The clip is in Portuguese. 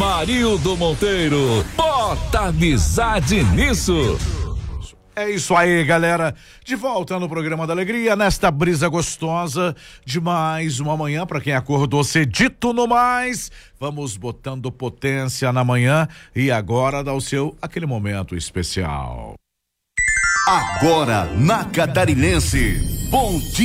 Marildo Monteiro, bota amizade nisso. É isso aí, galera. De volta no programa da Alegria, nesta brisa gostosa de mais uma manhã. Para quem acordou cedito no mais, vamos botando potência na manhã e agora dá o seu aquele momento especial. Agora na Catarinense, bom dia.